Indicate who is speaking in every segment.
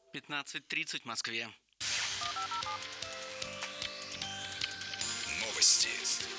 Speaker 1: 15:30 в Москве.
Speaker 2: Новости.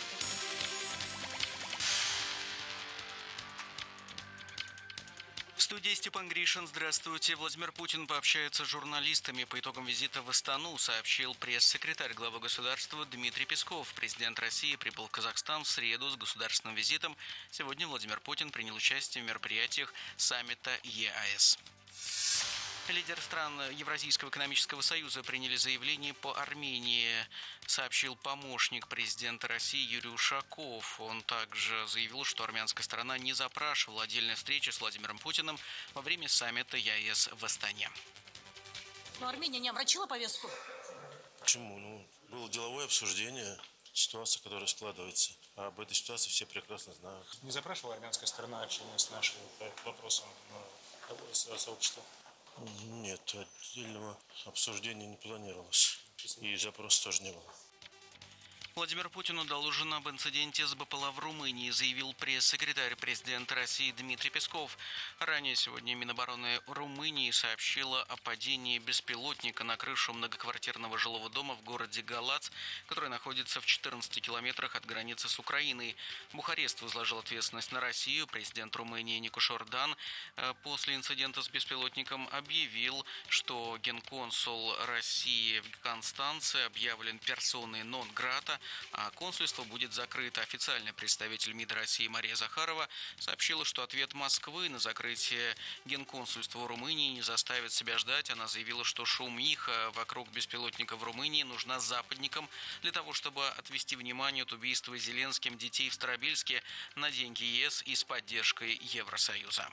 Speaker 1: В студии Степан Гришин. Здравствуйте. Владимир Путин пообщается с журналистами по итогам визита в Астану, сообщил пресс-секретарь главы государства Дмитрий Песков. Президент России прибыл в Казахстан в среду с государственным визитом. Сегодня Владимир Путин принял участие в мероприятиях саммита ЕАЭС. Лидеры стран Евразийского экономического союза приняли заявление по Армении, сообщил помощник президента России Юрий Ушаков. Он также заявил, что армянская сторона не запрашивала отдельной встречи с Владимиром Путиным во время саммита ЕАЭС в Астане.
Speaker 3: Но Армения не омрачила повестку?
Speaker 4: Почему? Было деловое обсуждение ситуации, которая складывается. А об этой ситуации все прекрасно знают.
Speaker 5: Не запрашивала армянская сторона общение с нашим вопросом сообщества?
Speaker 4: Нет, отдельного обсуждения не планировалось. И запроса тоже не было.
Speaker 1: Владимиру Путину доложено об инциденте с БПЛА в Румынии, заявил пресс-секретарь президента России Дмитрий Песков. Ранее сегодня Минобороны Румынии сообщила о падении беспилотника на крышу многоквартирного жилого дома в городе Галац, который находится в 14 километрах от границы с Украиной. Бухарест возложил ответственность на Россию. Президент Румынии Никош Ордан после инцидента с беспилотником объявил, что генконсул России в Констанце объявлен персоной нон-грата, а консульство будет закрыто. Официальный представитель МИД России Мария Захарова сообщила, что ответ Москвы на закрытие генконсульства в Румынии не заставит себя ждать. Она заявила, что шумиха вокруг беспилотника в Румынии нужна западникам для того, чтобы отвести внимание от убийства Зеленским детей в Старобельске на деньги ЕС и с поддержкой Евросоюза.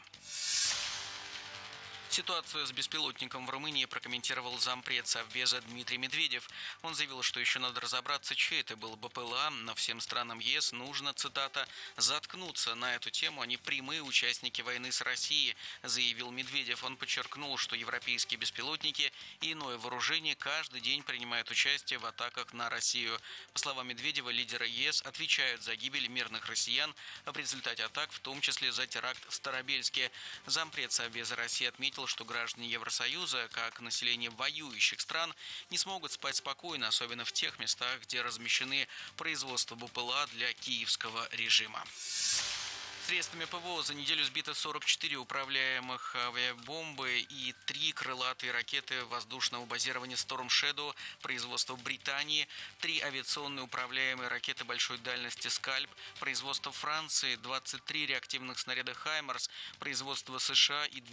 Speaker 1: Ситуацию с беспилотником в Румынии прокомментировал зампред Совбеза Дмитрий Медведев. Он заявил, что еще надо разобраться, чей это был БПЛА, но всем странам ЕС нужно, цитата, «заткнуться на эту тему, они прямые участники войны с Россией», заявил Медведев. Он подчеркнул, что европейские беспилотники и иное вооружение каждый день принимают участие в атаках на Россию. По словам Медведева, лидеры ЕС отвечают за гибель мирных россиян в результате атак, в том числе за теракт в Старобельске. Зампред Совбеза России отметил, что граждане Евросоюза, как население воюющих стран, не смогут спать спокойно, особенно в тех местах, где размещены производства БПЛА для киевского режима. Средствами ПВО за неделю сбито 44 управляемых авиабомбы и 3 крылатые ракеты воздушного базирования Storm Shadow производства Британии, 3 авиационные управляемые ракеты большой дальности Скальп производства Франции, 23 реактивных снаряда Хаймарс производства США и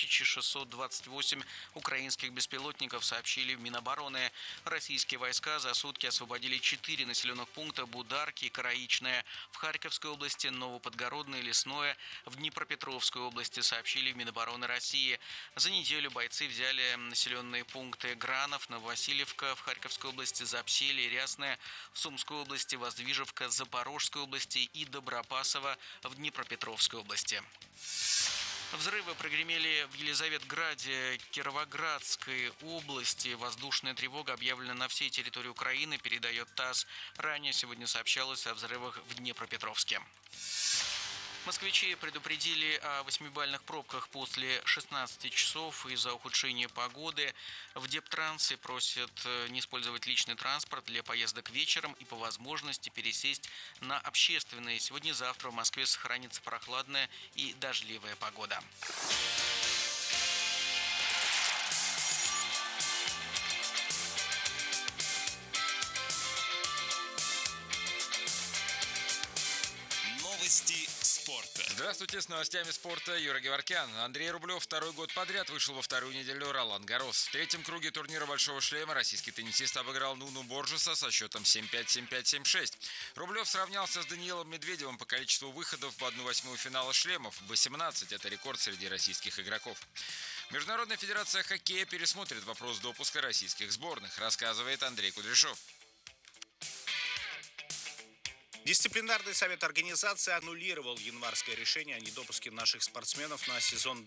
Speaker 1: 2628 украинских беспилотников, сообщили в Минобороны. Российские войска за сутки освободили 4 населенных пункта: Бударки, Караичная в Харьковской области, Новоподгородная, Лесное в Днепропетровской области, сообщили в Минобороны России. За неделю бойцы взяли населенные пункты Гранов, Нововасильевка в Харьковской области, Запселье, Рясное в Сумской области, Воздвижевка, Запорожской области и Добропасово в Днепропетровской области. Взрывы прогремели в Елизаветграде Кировоградской области. Воздушная тревога объявлена на всей территории Украины, передает ТАСС. Ранее сегодня сообщалось о взрывах в Днепропетровске. Москвичи предупредили о 8-бальных пробках после 16 часов из-за ухудшения погоды. В Дептрансе просят не использовать личный транспорт для поездок вечером и по возможности пересесть на общественные. Сегодня-завтра в Москве сохранится прохладная и дождливая погода.
Speaker 2: Новости спорта.
Speaker 6: Здравствуйте, с новостями спорта Юра Геворкян. Андрей Рублев второй год подряд вышел во вторую неделю Ролан-Гаррос. В третьем круге турнира «Большого шлема» российский теннисист обыграл Нуну Боржеса со счетом 7-5, 7-5, 7-6. Рублев сравнялся с Даниилом Медведевым по количеству выходов в 1/8 финала шлемов. 18 – это рекорд среди российских игроков. Международная федерация хоккея пересмотрит вопрос допуска российских сборных, рассказывает Андрей Кудряшов.
Speaker 2: Дисциплинарный совет организации аннулировал январское решение о недопуске наших спортсменов на сезон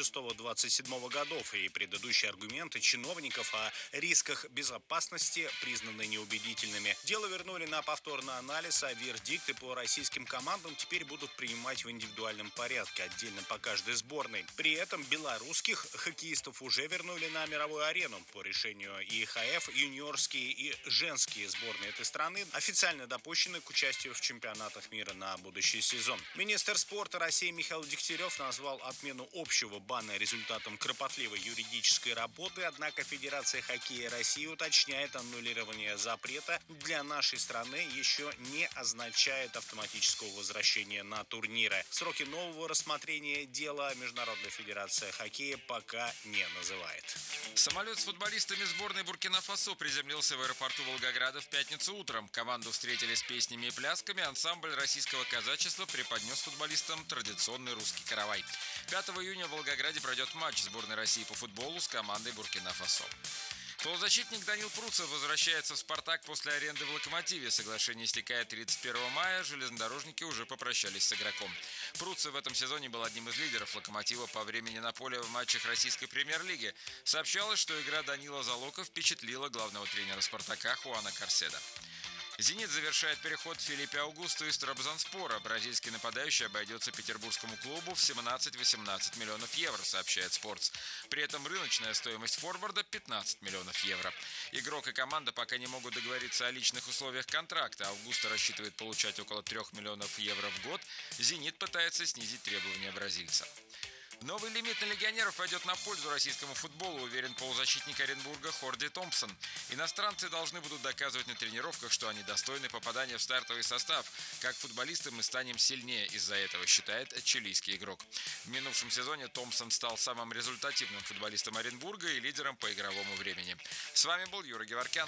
Speaker 2: 26-27 годов, и предыдущие аргументы чиновников о рисках безопасности признаны неубедительными. Дело вернули на повторный анализ, а вердикты по российским командам теперь будут принимать в индивидуальном порядке, отдельно по каждой сборной. При этом белорусских хоккеистов уже вернули на мировую арену. По решению ИХФ юниорские и женские сборные этой страны официально допущены к участию в чемпионатах мира на будущий сезон. Министр спорта России Михаил Дегтярев назвал отмену общего бана результатом кропотливой юридической работы, однако Федерация хоккея России уточняет, аннулирование запрета для нашей страны еще не означает автоматического возвращения на турниры. Сроки нового рассмотрения дела Международная федерация хоккея пока не называет.
Speaker 6: Самолет с футболистами сборной Буркина-Фасо приземлился в аэропорту Волгограда в пятницу утром. Команду встретили с песнями и плясками. Ансамбль российского казачества преподнес футболистам традиционный русский каравай. 5 июня в Волгограде пройдет матч сборной России по футболу с командой Буркина-Фасо. Полузащитник Данил Пруцев возвращается в «Спартак» после аренды в «Локомотиве». Соглашение истекает 31 мая. Железнодорожники уже попрощались с игроком. Пруцев в этом сезоне был одним из лидеров «Локомотива» по времени на поле в матчах российской премьер-лиги. Сообщалось, что игра Данила Залока впечатлила главного тренера «Спартака» Хуана Карседа. «Зенит» завершает переход Филиппе Аугусту из Трабзонспора. Бразильский нападающий обойдется петербургскому клубу в 17-18 миллионов евро, сообщает «Спортс». При этом рыночная стоимость форварда – 15 миллионов евро. Игрок и команда пока не могут договориться о личных условиях контракта. Аугусто рассчитывает получать около 3 миллионов евро в год. «Зенит» пытается снизить требования бразильца. Новый лимит на легионеров пойдет на пользу российскому футболу, уверен полузащитник Оренбурга Хорди Томпсон. Иностранцы должны будут доказывать на тренировках, что они достойны попадания в стартовый состав. Как футболисты мы станем сильнее из-за этого, считает чилийский игрок. В минувшем сезоне Томпсон стал самым результативным футболистом Оренбурга и лидером по игровому времени. С вами был Юра Геворкян.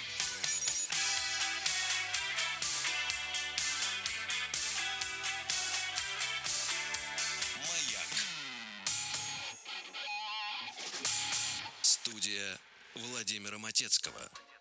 Speaker 7: Студия Владимира Матецкого.